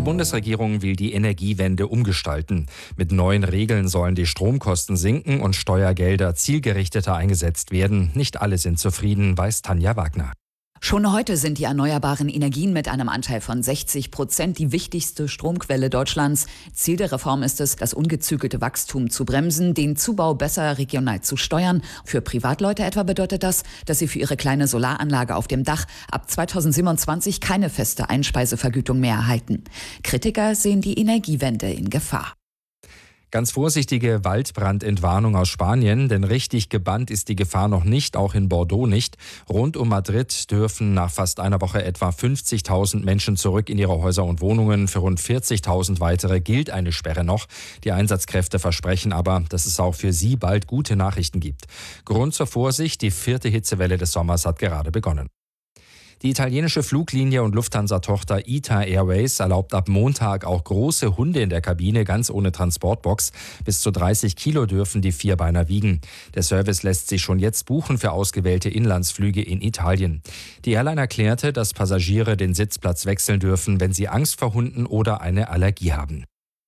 Die Bundesregierung will die Energiewende umgestalten. Mit neuen Regeln sollen die Stromkosten sinken und Steuergelder zielgerichteter eingesetzt werden. Nicht alle sind zufrieden, weiß Tanja Wagner. Schon heute sind die erneuerbaren Energien mit einem Anteil von 60% die wichtigste Stromquelle Deutschlands. Ziel der Reform ist es, das ungezügelte Wachstum zu bremsen, den Zubau besser regional zu steuern. Für Privatleute etwa bedeutet das, dass sie für ihre kleine Solaranlage auf dem Dach ab 2027 keine feste Einspeisevergütung mehr erhalten. Kritiker sehen die Energiewende in Gefahr. Ganz vorsichtige Waldbrandentwarnung aus Spanien, denn richtig gebannt ist die Gefahr noch nicht, auch in Bordeaux nicht. Rund um Madrid dürfen nach fast einer Woche etwa 50.000 Menschen zurück in ihre Häuser und Wohnungen. Für rund 40.000 weitere gilt eine Sperre noch. Die Einsatzkräfte versprechen aber, dass es auch für sie bald gute Nachrichten gibt. Grund zur Vorsicht, die 4. Hitzewelle des Sommers hat gerade begonnen. Die italienische Fluglinie und Lufthansa-Tochter ITA Airways erlaubt ab Montag auch große Hunde in der Kabine, ganz ohne Transportbox. Bis zu 30 Kilo dürfen die Vierbeiner wiegen. Der Service lässt sich schon jetzt buchen für ausgewählte Inlandsflüge in Italien. Die Airline erklärte, dass Passagiere den Sitzplatz wechseln dürfen, wenn sie Angst vor Hunden oder eine Allergie haben.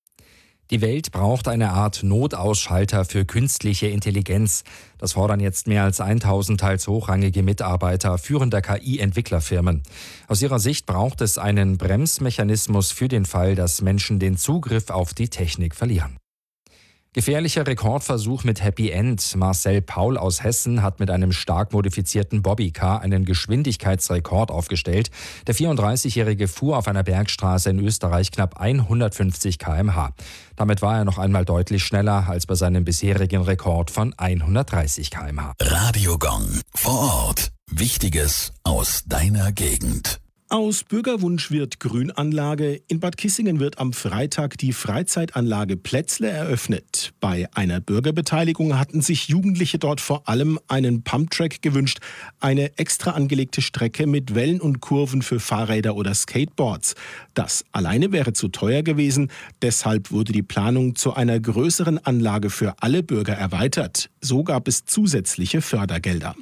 Die Welt braucht eine Art Notausschalter für künstliche Intelligenz. Das fordern jetzt mehr als 1000 teils hochrangige Mitarbeiter führender KI-Entwicklerfirmen. Aus ihrer Sicht braucht es einen Bremsmechanismus für den Fall, dass Menschen den Zugriff auf die Technik verlieren. Gefährlicher Rekordversuch mit Happy End. Marcel Paul aus Hessen hat mit einem stark modifizierten Bobbycar einen Geschwindigkeitsrekord aufgestellt. Der 34-Jährige fuhr auf einer Bergstraße in Österreich knapp 150 km/h. Damit war er noch einmal deutlich schneller als bei seinem bisherigen Rekord von 130 km/h. Radio Gong. Vor Ort. Wichtiges aus deiner Gegend. Aus Bürgerwunsch wird Grünanlage. In Bad Kissingen wird am Freitag die Freizeitanlage Plätzle eröffnet. Bei einer Bürgerbeteiligung hatten sich Jugendliche dort vor allem einen Pumptrack gewünscht, eine extra angelegte Strecke mit Wellen und Kurven für Fahrräder oder Skateboards. Das alleine wäre zu teuer gewesen, deshalb wurde die Planung zu einer größeren Anlage für alle Bürger erweitert. So gab es zusätzliche Fördergelder.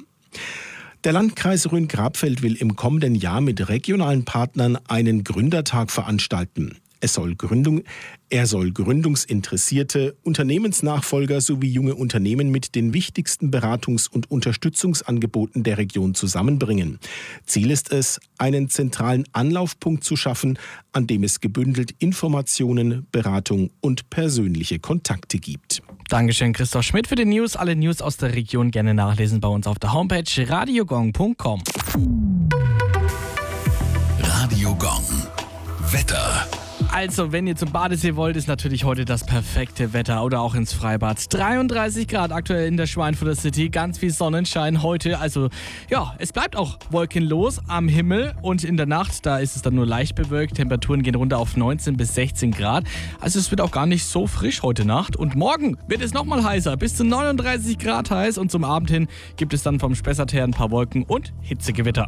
Der Landkreis Rhön-Grabfeld will im kommenden Jahr mit regionalen Partnern einen Gründertag veranstalten. Er soll gründungsinteressierte Unternehmensnachfolger sowie junge Unternehmen mit den wichtigsten Beratungs- und Unterstützungsangeboten der Region zusammenbringen. Ziel ist es, einen zentralen Anlaufpunkt zu schaffen, an dem es gebündelt Informationen, Beratung und persönliche Kontakte gibt. Dankeschön, Christoph Schmidt für die News. Alle News aus der Region gerne nachlesen bei uns auf der Homepage radiogong.com. Radio Gong. Wetter. Also, wenn ihr zum Badesee wollt, ist natürlich heute das perfekte Wetter oder auch ins Freibad. 33 Grad aktuell in der Schweinfurter City, ganz viel Sonnenschein heute. Also, ja, es bleibt auch wolkenlos am Himmel und in der Nacht, da ist es dann nur leicht bewölkt. Temperaturen gehen runter auf 19 bis 16 Grad. Also, es wird auch gar nicht so frisch heute Nacht. Und morgen wird es nochmal heißer, bis zu 39 Grad heiß. Und zum Abend hin gibt es dann vom Spessart her ein paar Wolken und Hitzegewitter.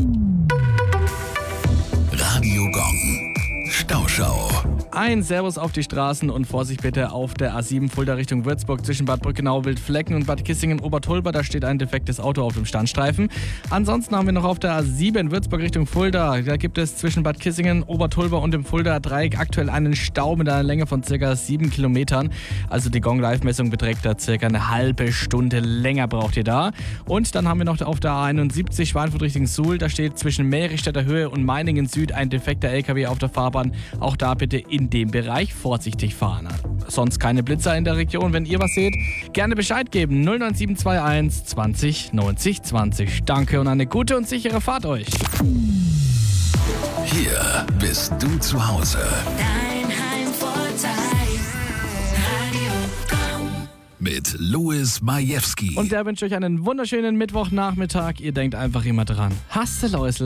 Radio Gong. Stauschau. Ein Servus auf die Straßen und Vorsicht bitte auf der A7 Fulda Richtung Würzburg zwischen Bad Brückenau, Wildflecken und Bad Kissingen-Obertolba. Da steht ein defektes Auto auf dem Standstreifen. Ansonsten haben wir noch auf der A7 Würzburg Richtung Fulda. Da gibt es zwischen Bad Kissingen, Obertolba und dem Fulda Dreieck aktuell einen Stau mit einer Länge von ca. 7 Kilometern. Also die Gong-Live-Messung beträgt da ca. eine halbe Stunde länger braucht ihr da. Und dann haben wir noch auf der A71 Schweinfurt Richtung Suhl. Da steht zwischen Merichstädter Höhe und Meiningen Süd ein defekter LKW auf der Fahrbahn. Auch da bitte in dem Bereich vorsichtig fahren. Sonst keine Blitzer in der Region. Wenn ihr was seht, gerne Bescheid geben. 09721 20 90 20. Danke und eine gute und sichere Fahrt euch. Hier bist du zu Hause. Dein Heimvorteil. Radio Gong. Mit Louis Majewski. Und der wünscht euch einen wunderschönen Mittwochnachmittag. Ihr denkt einfach immer dran. Hasse Läusel.